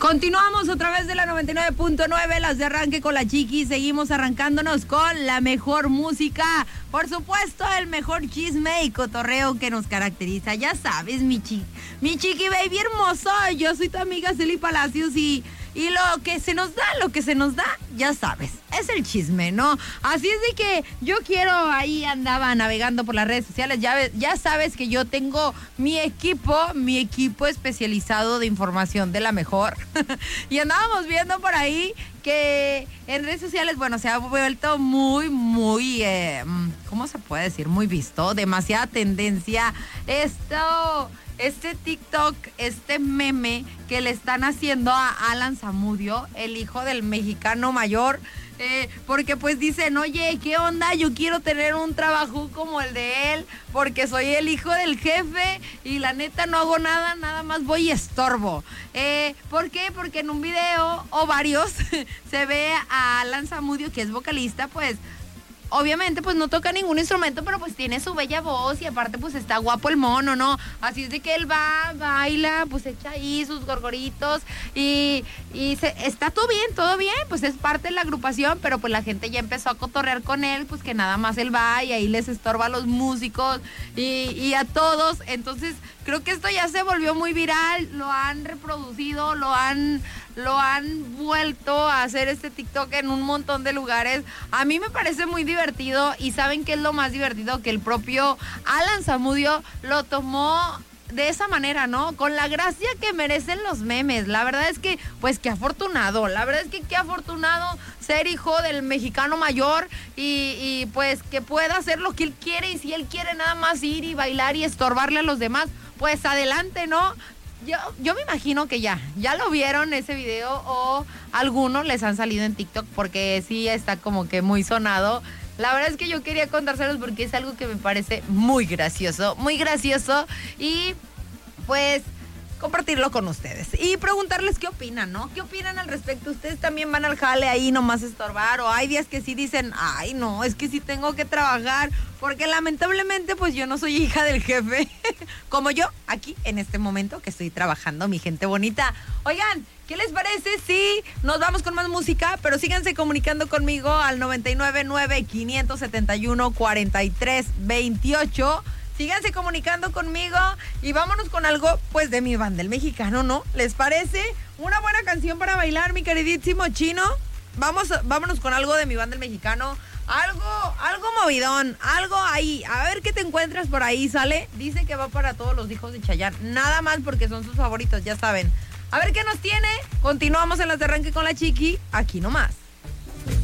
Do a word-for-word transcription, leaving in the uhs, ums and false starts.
Continuamos otra vez de la noventa y nueve punto nueve, las de Arranque con la Chiqui. Seguimos arrancándonos con la mejor música. Por supuesto, el mejor chisme y cotorreo que nos caracteriza. Ya sabes, mi chiqui, mi chiqui baby hermoso. Yo soy tu amiga Celi Palacios y... Y lo que se nos da, lo que se nos da, ya sabes, es el chisme, ¿no? Así es de que yo quiero, ahí andaba navegando por las redes sociales, ya, ves, ya sabes que yo tengo mi equipo, mi equipo especializado de información de la mejor. Y andábamos viendo por ahí que en redes sociales, bueno, se ha vuelto muy, muy, eh, ¿cómo se puede decir? Muy visto, demasiada tendencia. Esto... Este TikTok, este meme que le están haciendo a Alan Zamudio, el hijo del mexicano mayor, eh, porque pues dicen, oye, ¿qué onda? Yo quiero tener un trabajo como el de él, porque soy el hijo del jefe y la neta no hago nada, nada más voy y estorbo. Eh, ¿Por qué? Porque en un video o varios se ve a Alan Zamudio, que es vocalista, pues... Obviamente, pues no toca ningún instrumento, pero pues tiene su bella voz y aparte pues está guapo el mono, ¿no? Así es de que él va, baila, pues echa ahí sus gorgoritos y, y se, está todo bien, todo bien, pues es parte de la agrupación, pero pues la gente ya empezó a cotorrear con él, pues que nada más él va y ahí les estorba a los músicos y, y a todos. Entonces creo que esto ya se volvió muy viral, lo han reproducido, lo han... lo han vuelto a hacer este TikTok en un montón de lugares. A mí me parece muy divertido y ¿saben qué es lo más divertido? Que el propio Alan Zamudio lo tomó de esa manera, ¿no? Con la gracia que merecen los memes. La verdad es que, pues, qué afortunado. La verdad es que qué afortunado ser hijo del mexicano mayor y, y pues, que pueda hacer lo que él quiere y si él quiere nada más ir y bailar y estorbarle a los demás, pues adelante, ¿no? Yo, yo me imagino que ya, ya lo vieron ese video o algunos les han salido en TikTok porque sí está como que muy sonado. La verdad es que yo quería contárselos porque es algo que me parece muy gracioso, muy gracioso y pues compartirlo con ustedes y preguntarles qué opinan, ¿no? ¿Qué opinan al respecto? ¿Ustedes también van al jale ahí nomás a estorbar o hay días que sí dicen, ay no, es que sí tengo que trabajar porque lamentablemente pues yo no soy hija del jefe como yo aquí en este momento que estoy trabajando, mi gente bonita? Oigan, ¿qué les parece si nos vamos con más música? Pero síganse comunicando conmigo al noventa y nueve nueve, quinientos setenta y uno, cuarenta y tres veintiocho. Síganse comunicando conmigo y vámonos con algo, pues, de mi banda, el mexicano, ¿no? ¿Les parece? Una buena canción para bailar, mi queridísimo Chino. Vamos, vámonos con algo de mi banda, el mexicano. Algo, algo movidón, algo ahí. A ver qué te encuentras por ahí, ¿sale? Dice que va para todos los hijos de Chayanne. Nada más porque son sus favoritos, ya saben. A ver qué nos tiene. Continuamos en las de Arranque con la Chiqui, aquí nomás.